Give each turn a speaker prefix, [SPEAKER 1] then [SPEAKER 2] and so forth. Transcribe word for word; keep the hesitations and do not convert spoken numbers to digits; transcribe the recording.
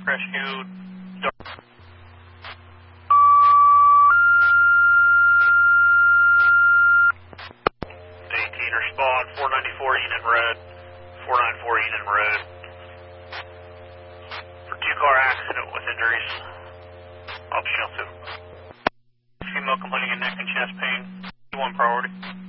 [SPEAKER 1] Rescue. eighteen, respond, four ninety-four Enon Road. four ninety-four Enon Road. For two-car accident with injuries. Optional two. Female complaining of neck and chest pain. one priority.